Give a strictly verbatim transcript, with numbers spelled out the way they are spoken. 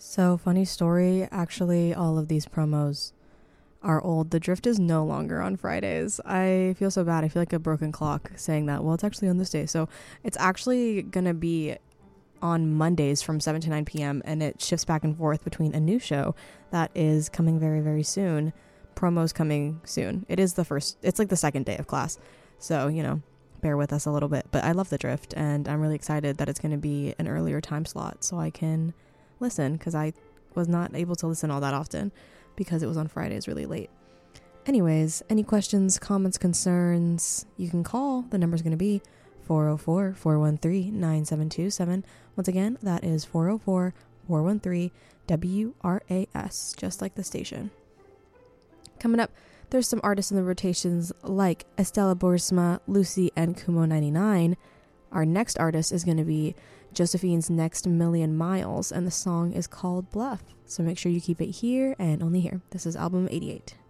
So, funny story, actually, all of these promos are old. The Drift is no longer on Fridays. I feel so bad. I feel like a broken clock saying that. Well, it's actually on this day. So, it's actually going to be on Mondays from seven to nine p.m. and it shifts back and forth between a new show that is coming very, very soon. Promos coming soon. It is the first, it's like the second day of class. So, you know, bear with us a little bit. But I love the Drift and I'm really excited that it's going to be an earlier time slot so I can listen, because I was not able to listen all that often because it was on Fridays really late. Anyways, any questions, comments, concerns, you can call. The number's going to be four oh four, four one three, nine seven two seven. Once again, that is four oh four, four one three, W R A S, just like the station. Coming up, there's some artists in the rotations like Estela Borsma, Lucy, and Kumo ninety-nine. Our next artist is going to be Josephine's Next Million Miles, and the song is called Bluff. So make sure you keep it here and only here. This is album eighty-eight.